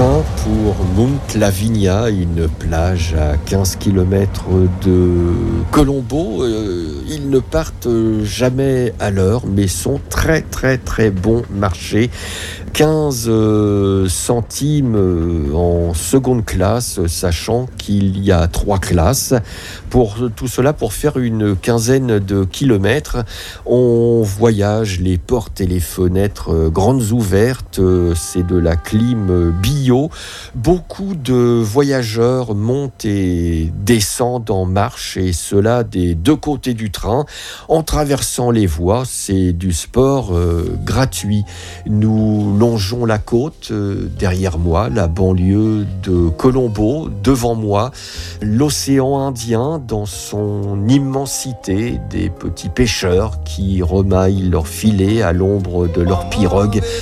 train pour Mount Lavinia, une plage à 15 km de Colombo. Ils ne partent jamais à l'heure, mais sont très très très bon marché. 15 centimes en seconde classe, sachant qu'il y a 3 classes. Pour tout cela, pour faire une quinzaine de kilomètres, on voyage les portes et les fenêtres grandes ouvertes. C'est de la clim bio. Beaucoup de voyageurs montent et descendent en marche, et cela des deux côtés du train. En traversant les voies, c'est du sport gratuit. Nous longeons la côte, derrière moi, la banlieue de Colombo, devant moi, l'océan Indien dans son immensité, des petits pêcheurs qui remaillent leurs filets à l'ombre de leurs pirogues